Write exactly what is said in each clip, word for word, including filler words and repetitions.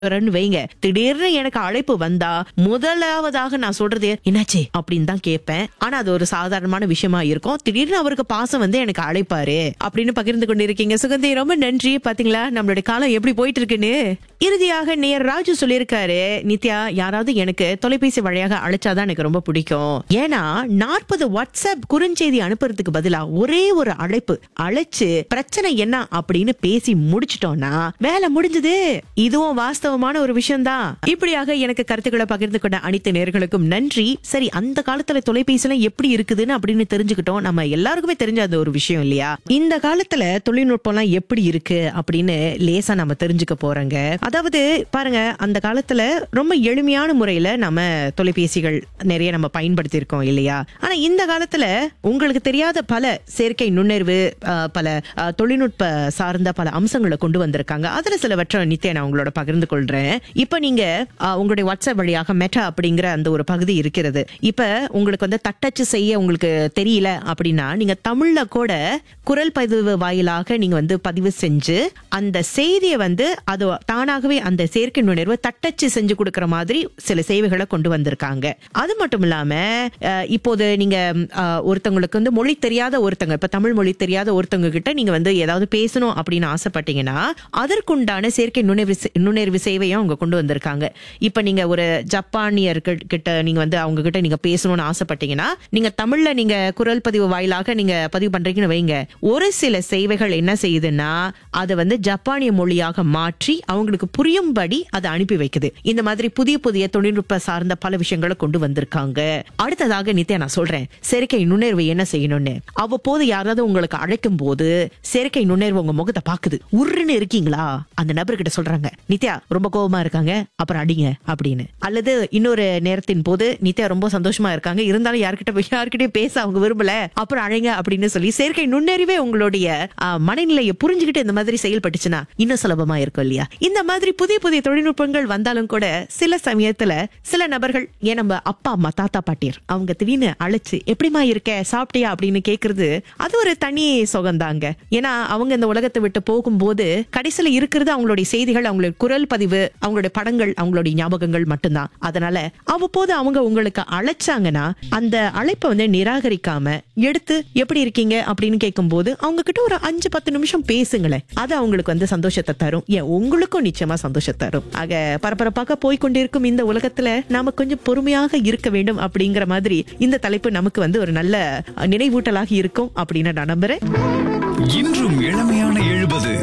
வரேன்னு வைங்க, திடீர்னு எனக்கு அழைப்பு வந்தா முதலாவதாக நான் சொல்றது என்னாச்சு அப்படின்னு தான் கேட்பேன். ஆனா அது ஒரு சாதாரணமான விஷயமா இருக்கும். திடீர்னு அவருக்கு பாசம் வந்து எனக்கு அழைப்பாரு அப்படின்னு பகிர்ந்து கொண்டிருக்கீங்க சுகந்தி. ரொம்ப நன்றி. பாத்தீங்களா நம்மளுடைய காலம் எப்படி போயிட்டு இருக்குன்னு. இறுதியாக நேர் ராஜு சொல்லியிருக்காரு, நித்யா யாராவது எனக்கு தொலைபேசி வழியாக அழைச்சாதான் எனக்கு ரொம்ப பிடிக்கும். ஏன்னா நாற்பது வாட்ஸ்அப் குறுஞ்செய்தி அனுப்புறதுக்கு பதிலா ஒரே ஒரு அழைப்பு அழைச்சு பிரச்சனை என்ன அப்படின்னு பேசி முடிச்சிட்டோம்னா வேலை முடிஞ்சது. இதுவும் வாஸ்தவமான ஒரு விஷயம் தான். இப்படியாக எனக்கு கருத்துக்களை பகிர்ந்து கொண்ட அனைத்து நேர்களுக்கும் நன்றி. சரி, அந்த காலத்துல தொலைபேசியில எப்படி இருக்குதுன்னு அப்படின்னு தெரிஞ்சுக்கிட்டோம். நம்ம எல்லாருக்குமே தெரிஞ்ச அது ஒரு விஷயம் இல்லையா? இந்த காலத்துல தொழில்நுட்பம் எல்லாம் எப்படி இருக்கு அப்படின்னு லேசா நம்ம தெரிஞ்சுக்க போறோங்க. அதாவது பாருங்க, அந்த காலத்துல ரொம்ப எளிமையான முறையில நம்ம தொலைபேசிகள் நிறைய நம்ம பயன்படுத்தி இருக்கோம் இல்லையா? ஆனா இந்த காலத்துல உங்களுக்கு தெரியாத பல செயற்கை நுண்ணறிவு, பல தொழில்நுட்ப சார்ந்த பல அம்சங்களை கொண்டு வந்திருக்காங்க. அதுல சிலவற்றை நித்யா நான் உங்களோட பகிர்ந்து கொள்றேன். இப்ப நீங்க உங்களுடைய வாட்ஸ்அப் வழியாக மெட்டா அப்படிங்கிற அந்த ஒரு பகுதி இருக்கிறது. இப்ப உங்களுக்கு வந்து தட்டச்சு செய்ய உங்களுக்கு தெரியல அப்படின்னா நீங்க தமிழ்ல கூட குரல் பதிவு வாயிலாக நீங்க வந்து பதிவு செஞ்சு அந்த செய்தியை வந்து அது தானாகவே அந்த செயற்கை நுண்ணறிவு தட்டச்சு செஞ்சு கொடுக்கிற மாதிரி சில சேவைகளை கொண்டு வந்திருக்காங்க. அது மட்டும் இல்லாம இப்போது நீங்க ஒருத்தவங்களுக்கு வந்து மொழி தெரியாத ஒருத்தங்க, இப்ப தமிழ் மொழி தெரியாத ஒருத்தவங்க கிட்ட நீங்க வந்து ஏதாவது பேசணும் அப்படின்னு ஆசைப்பட்டீங்கன்னா அதற்குண்டான செயற்கை நுண்ணறிவு நுண்ணறிவு சேவையும் அவங்க கொண்டு வந்திருக்காங்க. இப்ப நீங்க ஒரு ஜப்பானியர் கிட்ட நீங்க வந்து அவங்க கிட்ட நீங்க பேசணும்னு ஆசைப்பட்டீங்கன்னா நீங்க தமிழ்ல நீங்க குரல் பதிவு வாயிலாக நீங்க பதிவு பண்றீங்கன்னு வைங்க, ஒரு சில சேவைகள் என்ன செய்யுதுன்னா அதை வந்து ஜப்பானிய மொழியாக மாற்றி அவங்களுக்கு புரியும்படி அதை அனுப்பி வைக்குது. இந்த மாதிரி புதிய புதிய தொழில்நுட்ப சார்ந்த பல விஷயங்களை கொண்டு வந்திருக்காங்க. அடுத்ததாக நித்யா நான் சொல்றேன், செயற்கை நுண்ணறிவு என்ன செய்யணும்னு. அவ்வப்போது யாராவது உங்களுக்கு அழைக்கும் போது செயற்கை நுண்ணறிவு உங்க முகத்தை பாக்குது. உருன்னு இருக்கீங்களா, அந்த நபர்கிட்ட சொல்றாங்க நித்யா ரொம்ப கோபமா இருக்காங்க அப்புறம் அடிங்க அப்படின்னு. அல்லது இன்னொரு நேரத்தின் போது நித்யா ரொம்ப சந்தோஷமா இருக்காங்க இருந்தாலும் யார்கிட்ட யார்கிட்டயும் பேச அவங்க விரும்பல அப்புறம் அழைங்க அப்படின்னு சொல்லி செயற்கை நுண்ணறிவே உங்களுடைய மனநிலையை புரிஞ்சுக்கிட்டு இந்த மாதிரி செயல்பட்டுச்சுன்னா இன்னும் சுலபமா இருக்கும் இல்லையா? இந்த மாதிரி புதிய புதிய தொழில்நுட்பங்கள் வந்தாலும் கூட சில சமயத்துல சில நபர்கள், ஏன் நம்ம அப்பா அம்மா தாத்தா பாட்டியர் அவங்க திடீர்னு அழைச்சு எப்படிமா இருக்க சாப்பிட்டியா அப்படின்னு கேக்குறது அது ஒரு தனி சுகந்தாங்க. ஏன்னா அவங்க இந்த உலகத்தை விட்டு போகும்போது கடைசியில இருக்கிறது அவங்களுடைய செய்திகள், அவங்களுடைய குரல் பதிவு, அவங்களுடைய படங்கள், அவங்களுடைய ஞாபகங்கள் மட்டும்தான். அதனால அவ்வப்போது அவங்க உங்களுக்கு அழைச்சாங்கன்னா அந்த அழைப்பை வந்து நிராகரிக்காம எடுத்து எப்படி இருக்கீங்க அப்படின்னு கேட்கும் போது அவங்க கிட்ட ஒரு அஞ்சு பத்து நிமிஷம் பேசுங்களேன். அது அவங்களுக்கு வந்து சந்தோஷத்தை தரும். ஏன் உங்களுக்கும் நிச்சயமா சந்தோஷத்தை தரும். ஆக பரபரப்பாக போய்கொண்டிருக்கும் இந்த உலகத்துல நாம கொஞ்சம் பொறுமையாக இருக்க வேண்டும் அப்படிங்கிற மாதிரி இந்த தலைப்பு நமக்கு வந்து ஒரு நல்ல நினைவூட்டலாக இருக்கும் அப்படின்னு நான் நம்புறேன். இன்றும் இளமையான எழுபது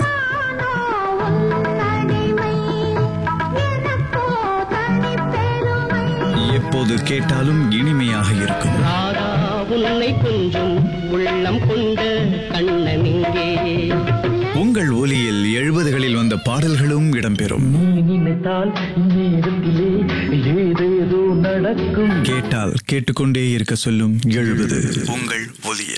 எப்போது கேட்டாலும் இனிமையாக இருக்கும். உங்கள் ஒலியில் எழுபதுகளில் வந்த பாடல்களும் இடம்பெறும். கேட்டால் கேட்டுக்கொண்டே இருக்க சொல்லும் எழுபது உங்கள் ஒலியில்.